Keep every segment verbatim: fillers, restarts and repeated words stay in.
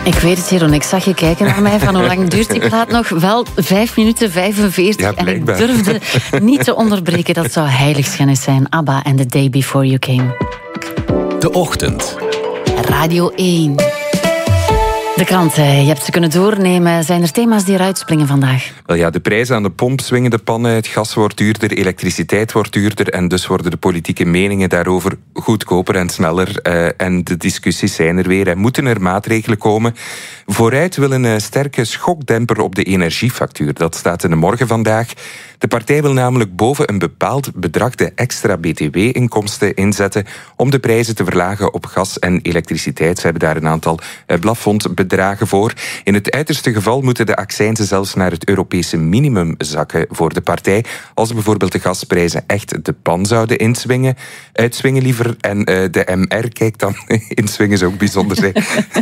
Ik weet het, Jeroen. Ik zag je kijken naar mij van hoe lang duurt die plaat nog? Wel vijf minuten vijfenveertig. Ja, en ik durfde niet te onderbreken. Dat zou heiligschennis zijn. ABBA en The Day Before You Came. De Ochtend. Radio één. De kranten, je hebt ze kunnen doornemen. Zijn er thema's die eruit springen vandaag? Wel ja, de prijzen aan de pomp swingen de pan uit. Gas wordt duurder, elektriciteit wordt duurder. En dus worden de politieke meningen daarover goedkoper en sneller. Uh, en de discussies zijn er weer. En moeten er maatregelen komen? Vooruit wil een sterke schokdemper op de energiefactuur. Dat staat in de Morgen vandaag. De partij wil namelijk boven een bepaald bedrag de extra B T W-inkomsten inzetten om de prijzen te verlagen op gas en elektriciteit. Ze hebben daar een aantal plafondbedragen voor. In het uiterste geval moeten de accijnzen zelfs naar het Europese minimum zakken voor de partij. Als bijvoorbeeld de gasprijzen echt de pan zouden inswingen, uitswingen liever. En uh, de M R kijkt dan... inswingen is ook bijzonder, zeg.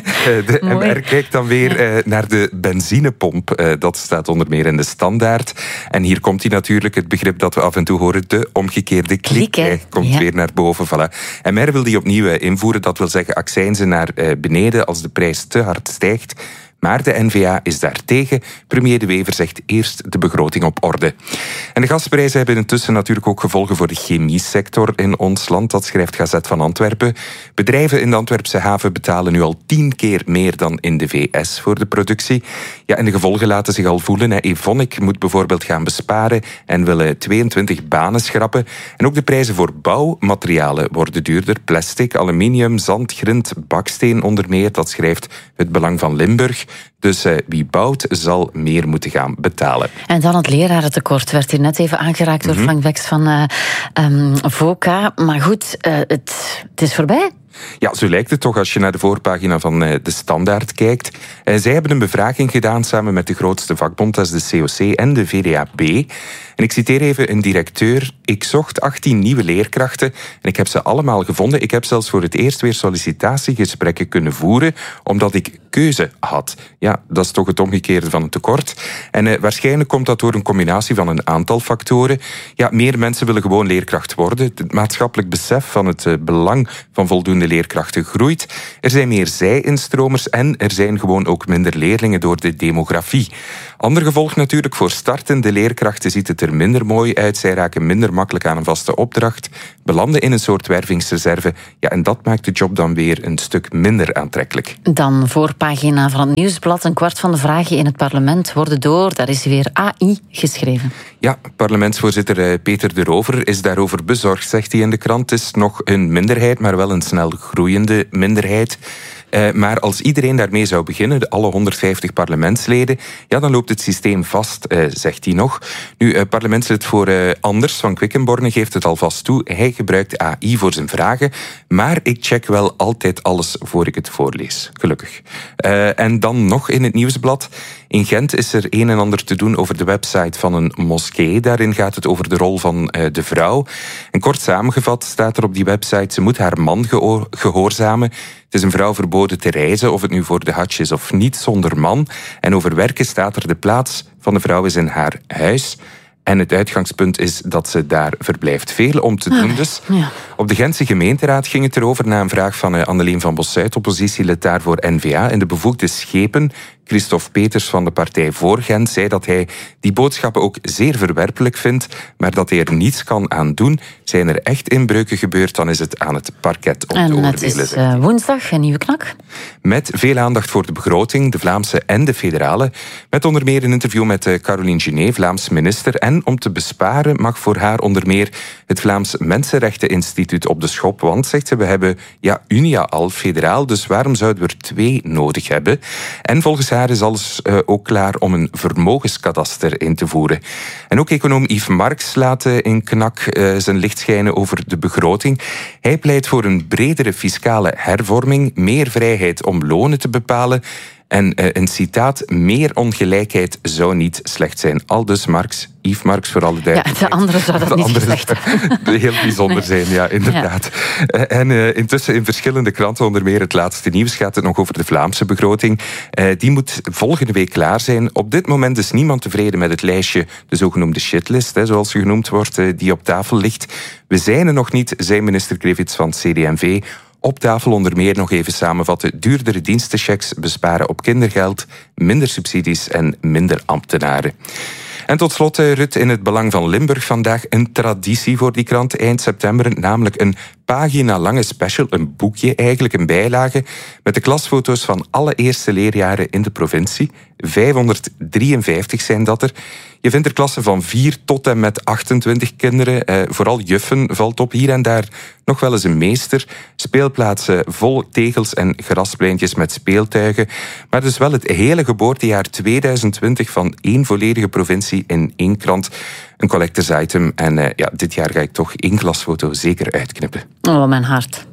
De Mooi. M R kijkt dan weer uh, naar de benzinepomp. Uh, dat staat onder meer in de Standaard. En hier komt hij natuurlijk, het begrip dat we af en toe horen, de omgekeerde klik. Hij komt ja. weer naar boven. Voilà. M R wil die opnieuw invoeren. Dat wil zeggen accijnzen naar uh, beneden als de prijs te hard stijgt. Maar de N V A is daartegen. Premier De Wever zegt eerst de begroting op orde. En de gasprijzen hebben intussen natuurlijk ook gevolgen voor de chemiesector in ons land. Dat schrijft Gazet van Antwerpen. Bedrijven in de Antwerpse haven betalen nu al tien keer meer dan in de V S voor de productie. Ja, en de gevolgen laten zich al voelen. Evonik moet bijvoorbeeld gaan besparen en willen tweeëntwintig banen schrappen. En ook de prijzen voor bouwmaterialen worden duurder. Plastic, aluminium, zand, grind, baksteen onder meer. Dat schrijft het Belang van Limburg. Dus uh, wie bouwt, zal meer moeten gaan betalen. En dan het lerarentekort werd hier net even aangeraakt door mm-hmm. Frank Wex van uh, um, VOCA. Maar goed, uh, het, het is voorbij. Ja, zo lijkt het toch als je naar de voorpagina van de Standaard kijkt. Zij hebben een bevraging gedaan samen met de grootste vakbond, dat is de C O C en de V D A B. En ik citeer even een directeur. Ik zocht achttien nieuwe leerkrachten en ik heb ze allemaal gevonden. Ik heb zelfs voor het eerst weer sollicitatiegesprekken kunnen voeren, omdat ik keuze had. Ja, dat is toch het omgekeerde van het tekort. En uh, waarschijnlijk komt dat door een combinatie van een aantal factoren. Ja, meer mensen willen gewoon leerkracht worden. Het maatschappelijk besef van het uh, belang van voldoende leerkrachten groeit. Er zijn meer zij-instromers en er zijn gewoon ook minder leerlingen door de demografie. Ander gevolg natuurlijk, voor startende leerkrachten ziet het er minder mooi uit. Zij raken minder makkelijk aan een vaste opdracht, belanden in een soort wervingsreserve. Ja, en dat maakt de job dan weer een stuk minder aantrekkelijk. Dan voorpagina van het Nieuwsblad. Een kwart van de vragen in het parlement worden door, daar is weer A I geschreven. Ja, parlementsvoorzitter Peter de Rover is daarover bezorgd, zegt hij in de krant. Het is nog een minderheid, maar wel een snel groeiende minderheid. Uh, maar als iedereen daarmee zou beginnen, de alle honderdvijftig parlementsleden, ja, dan loopt het systeem vast, uh, zegt hij nog. Nu, uh, parlementslid voor uh, Anders van Quickenborne geeft het alvast toe. Hij gebruikt A I voor zijn vragen, maar ik check wel altijd alles voor ik het voorlees. Gelukkig. Uh, en dan nog in het Nieuwsblad. In Gent is er een en ander te doen over de website van een moskee. Daarin gaat het over de rol van uh, de vrouw. En kort samengevat staat er op die website, ze moet haar man gehoor- gehoorzamen. Het is een vrouw verboden te reizen, of het nu voor de hajj is of niet, zonder man. En over werken staat er, de plaats van de vrouw is in haar huis. En het uitgangspunt is dat ze daar verblijft. Veel om te doen dus. Ja. Op de Gentse gemeenteraad ging het erover na een vraag van uh, Anneleen van Bossuit, oppositielid daar voor N V A. En de bevoegde schepen, Christophe Peters van de Partij voor Gent, zei dat hij die boodschappen ook zeer verwerpelijk vindt, maar dat hij er niets kan aan doen. Zijn er echt inbreuken gebeurd, dan is het aan het parket om en te oordelen. En het is uh, woensdag een nieuwe knak. Met veel aandacht voor de begroting, de Vlaamse en de federale. Met onder meer een interview met uh, Caroline Genet, Vlaams minister. En om te besparen mag voor haar onder meer het Vlaams Mensenrechteninstituut op de schop. Want, zegt ze, we hebben ja, Unia al federaal, dus waarom zouden we er twee nodig hebben? En volgens haar is alles uh, ook klaar om een vermogenskadaster in te voeren. En ook econoom Yves Marx laat uh, in Knak uh, zijn licht schijnen over de begroting. Hij pleit voor een bredere fiscale hervorming, meer vrijheid om lonen te bepalen. En uh, een citaat, meer ongelijkheid zou niet slecht zijn. Aldus Marx, Yves Marx voor alle duidelijkheid. Ja, de andere zou dat de niet andere slecht zou heel bijzonder nee. zijn, ja, inderdaad. Ja. Uh, en uh, intussen in verschillende kranten, onder meer het laatste nieuws, gaat het nog over de Vlaamse begroting. Uh, die moet volgende week klaar zijn. Op dit moment is niemand tevreden met het lijstje, de zogenoemde shitlist, hè, zoals ze genoemd wordt, uh, die op tafel ligt. We zijn er nog niet, zei minister Krivits van C D M V. Op tafel onder meer nog even samenvatten. Duurdere dienstenchecks, besparen op kindergeld, minder subsidies en minder ambtenaren. En tot slot, Rut, in het Belang van Limburg vandaag een traditie voor die krant eind september, namelijk een pagina-lange special, een boekje eigenlijk, een bijlage, met de klasfoto's van alle eerste leerjaren in de provincie. vijfhonderddrieënvijftig zijn dat er. Je vindt er klassen van vier tot en met achtentwintig kinderen. Eh, vooral juffen valt op, hier en daar nog wel eens een meester. Speelplaatsen vol tegels en graspleintjes met speeltuigen. Maar dus wel het hele geboortejaar tweeduizend twintig van één volledige provincie in één krant. Een collectors item. En uh, ja, dit jaar ga ik toch één klasfoto zeker uitknippen. Oh, mijn hart.